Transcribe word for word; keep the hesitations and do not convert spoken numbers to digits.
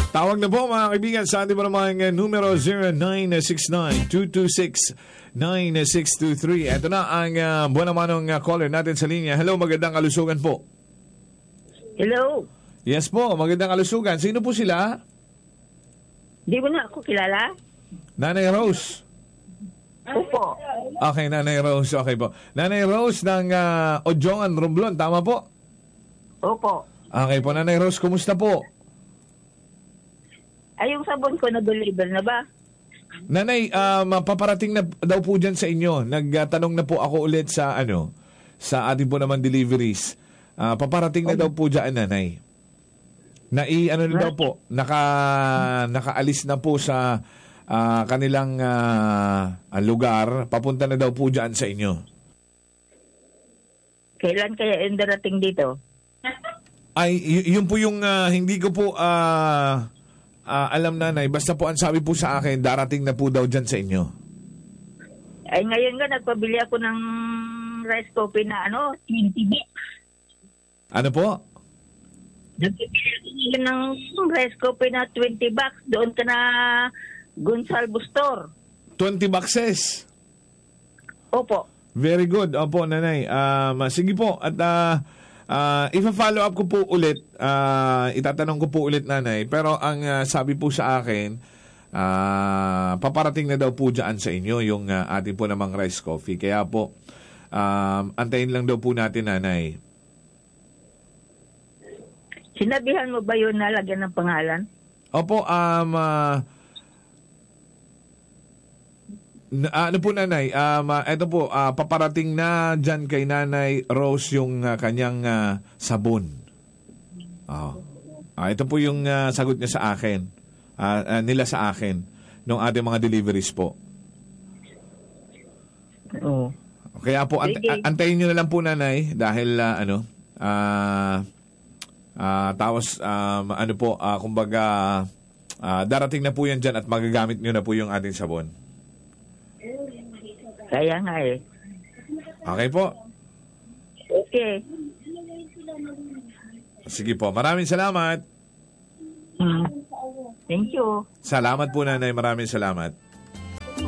Tawag na po mga kaibigan sa ating mga numero zero nine six nine two two six nine six two three. Ito na ang uh, buwan naman ng uh, caller natin sa linya. Hello, magandang kalusugan po. Hello. Yes po, magandang kalusugan. Sino po sila? Di mo na ako kilala? Nanay Rose. Opo. Okay, Nanay Rose. Okay po. Nanay Rose ng uh, Ojongan, Romblon. Tama po? Opo. Okay po, Nanay Rose. Kumusta po? Ay, yung sabon ko na-deliver na ba? Nanay, um, paparating na daw po dyan sa inyo. Nagtanong na po ako ulit sa ano, sa ating po naman deliveries. Uh, paparating na daw po dyan, Nanay. Na i ano na daw po, naka nakaalis na po sa uh, kanilang uh, lugar, papunta na daw po dyan sa inyo. Kailan kaya yung darating dito? Ay, y- yun po yung uh, hindi ko po uh, uh, alam, Nanay. Basta po ang sabi po sa akin, darating na po daw dyan sa inyo. Ay, ngayon nga, nagpabili ako ng rice coffee na ano, twenty bucks. Ano po? Nagpabili ako ng rice coffee na twenty bucks. Doon ka na Gonsalvo Store. twenty boxes. Opo. Very good. Opo, Nanay. Um, sige po. At uh, uh, ipa-follow up ko po ulit. Uh, itatanong ko po ulit, Nanay. Pero ang uh, sabi po sa akin, uh, paparating na daw po dyan sa inyo yung uh, ating po namang rice coffee. Kaya po, um, antayin lang daw po natin, Nanay. Sinabihan mo ba yun na lagyan ng pangalan? Opo, um, uh, na, ano po, Nanay, um, uh, ito po, uh, paparating na dyan kay Nanay Rose yung uh, kanyang uh, sabon. Oh. Uh, ito po yung uh, sagot niya sa akin, uh, uh, nila sa akin, nung ating mga deliveries po. Oo. Kaya po, ant- antayin nyo na lang po, Nanay, dahil, uh, ano, ah, uh, Uh, tapos, um, ano po, uh, kumbaga, uh, darating na po yan dyan at magagamit nyo na po yung ating sabon. Kaya nga eh. Okay po. Okay. Sige po, maraming salamat. Hmm. Thank you. Salamat po, Nanay, maraming salamat.